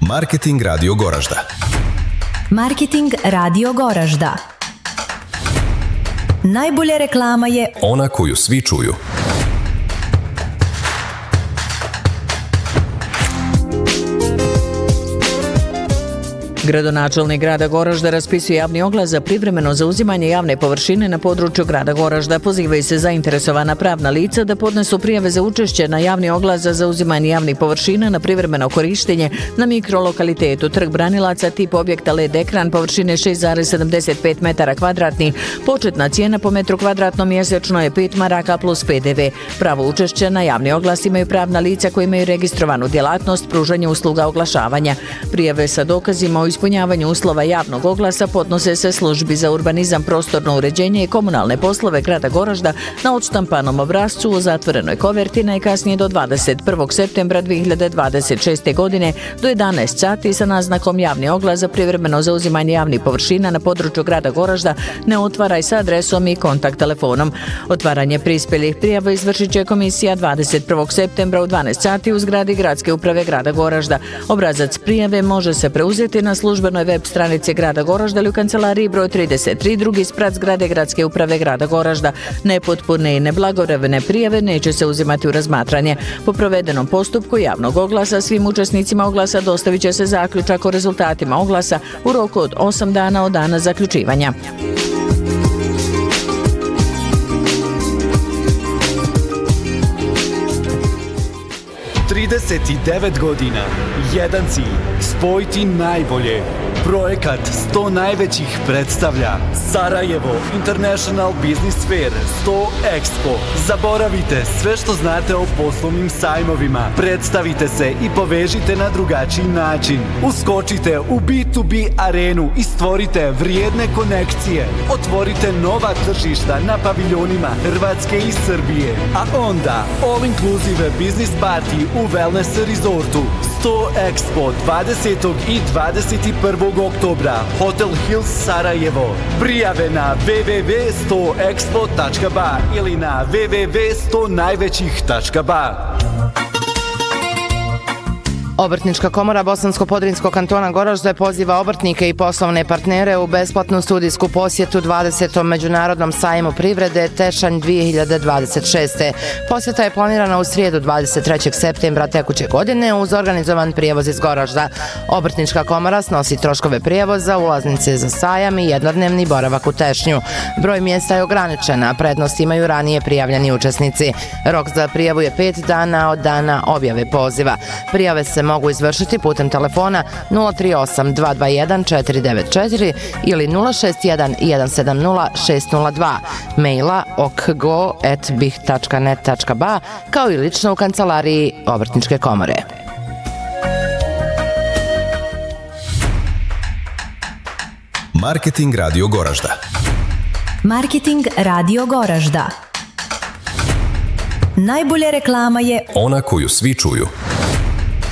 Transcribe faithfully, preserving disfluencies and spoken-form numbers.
Marketing Radio Goražda. Marketing Radio Goražda. Najbolja reklama je ona koju svi čuju. Gradonačelnik grada Goražda raspisuje javni oglas za privremeno zauzimanje javne površine na području grada Goražda. Pozivaju se zainteresovana pravna lica da podnesu prijave za učešće na javni oglas za zauzimanje javnih površina na privremeno korištenje na mikrolokalitetu Trg Branilaca, tip objekta L E D ekran, površine šest zarez sedamdeset pet metara kvadratnih. Početna cijena po metru kvadratnom mjesečno je pet maraka plus P D V. Pravo učešće na javni oglas imaju pravna lica koji imaju registrovanu djelatnost pružanja usluga oglašavanja. Prijave sa dokazima o ispunjavanju uslova javnog oglasa podnose se službi za urbanizam, prostorno uređenje i komunalne poslove grada Goražda na odštampanom obrascu u zatvorenoj koverti najkasnije do dvadeset prvog septembra dvije hiljade dvadeset šeste. godine do jedanaest sati sa naznakom javni oglas za privremeno zauzimanje javnih površina na području grada Goražda ne otvaraj sa adresom i kontakt telefonom. Otvaranje prispjelih prijava izvršit će komisija dvadeset prvog septembra u dvanaest sati u zgradi Gradske uprave grada Goražda. Obrazac prijave može se preuzeti na službenoj web stranici grada Goražda ili u kancelariji broj trideset tri, drugi sprat zgrade Gradske uprave grada Goražda. Nepotpune i neblagovremene prijave neće se uzimati u razmatranje. Po provedenom postupku javnog oglasa svim učesnicima oglasa dostavit će se zaključak o rezultatima oglasa u roku od osam dana od dana zaključivanja. trideset devet godina, jedan cilj, spojiti najbolje. Projekat sto najvećih predstavlja Sarajevo International Business Fair sto Expo. Zaboravite sve što znate o poslovnim sajmovima. Predstavite se i povežite na drugačiji način. Uskočite u B to B arenu i stvorite vrijedne konekcije. Otvorite nova tržišta na paviljonima Hrvatske i Srbije. A onda all inclusive business party u Wellness Resortu. sto Expo dvadesetog i dvadeset prvog oktobra, Hotel Hills Sarajevo. Prijave na w w w tačka sto expo tačka ba ili na w w w tačka sto najvećih tačka ba. Obrtnička komora Bosansko-Podrinjskog kantona Goražde poziva obrtnike i poslovne partnere u besplatnu studijsku posjetu dvadesetom Međunarodnom sajmu privrede Tešanj dvije hiljade dvadeset šeste. Posjeta je planirana u srijedu dvadeset trećeg septembra tekuće godine uz organizovan prijevoz iz Goražda. Obrtnička komora snosi troškove prijevoza, ulaznice za sajam i jednodnevni boravak u Tešnju. Broj mjesta je ograničen, a prednost imaju ranije prijavljeni učesnici. Rok za prijavu je pet dana od dana objave poziva. Prijave se mogu izvršiti putem telefona nula tri osam dva dva jedan četiri devet četiri ili nula šest jedan jedan sedam nula šest nula dva, maila okgo at bih tačka net tačka ba, kao i lično u kancelariji Obrtničke komore. Marketing Radio Goražda. Marketing Radio Goražda. Najbolja reklama je ona koju svi čuju.